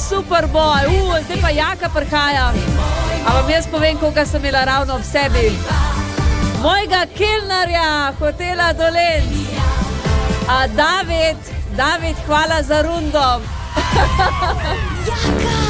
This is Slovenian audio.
super boj. Zdaj pa Jaka prihaja. A vam jaz povem, koga sem imela ravno ob sebi? Mojega kelnarja hotela Dolenc. David, hvala za rundo.